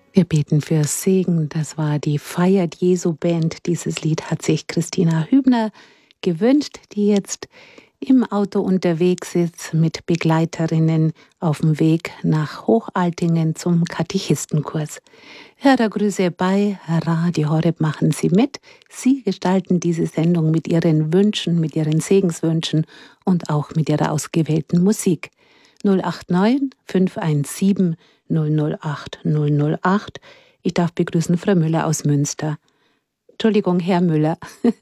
Wir beten für Segen. Das war die Feiert Jesu Band. Dieses Lied hat sich Christina Hübner gewünscht, die jetzt im Auto unterwegs ist mit Begleiterinnen auf dem Weg nach Hochaltingen zum Katechistenkurs. Hörergrüße bei Radio Horeb, machen Sie mit. Sie gestalten diese Sendung mit Ihren Wünschen, mit Ihren Segenswünschen und auch mit Ihrer ausgewählten Musik. 089 517 008 008. Ich darf begrüßen Frau Müller aus Münster. Entschuldigung, Herr Müller.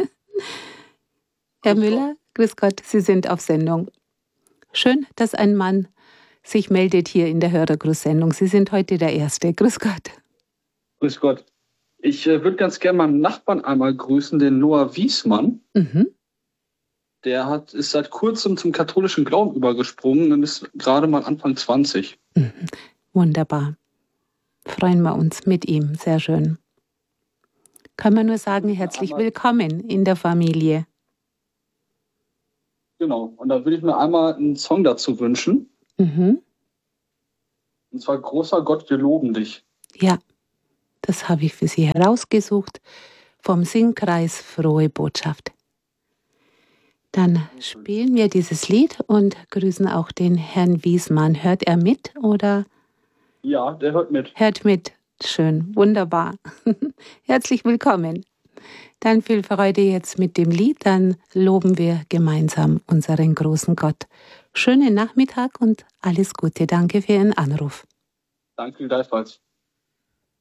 Herr Müller, grüß Gott, Sie sind auf Sendung. Schön, dass ein Mann sich meldet hier in der Hörergrußsendung. Sie sind heute der Erste. Grüß Gott. Grüß Gott. Ich würde ganz gerne meinen Nachbarn einmal grüßen, den Noah Wiesmann. Mhm. Der ist seit kurzem zum katholischen Glauben übergesprungen und ist gerade mal Anfang 20. Mhm. Wunderbar. Freuen wir uns mit ihm. Sehr schön. Kann man nur sagen, herzlich willkommen in der Familie. Genau. Und da würde ich mir einmal einen Song dazu wünschen. Mhm. Und zwar Großer Gott, wir loben dich. Ja, das habe ich für Sie herausgesucht vom Singkreis Frohe Botschaft. Dann spielen wir dieses Lied und grüßen auch den Herrn Wiesmann. Hört er mit oder? Ja, der hört mit. Hört mit. Schön, wunderbar. Herzlich willkommen. Dann viel Freude jetzt mit dem Lied, dann loben wir gemeinsam unseren großen Gott. Schönen Nachmittag und alles Gute. Danke für Ihren Anruf. Danke gleichfalls.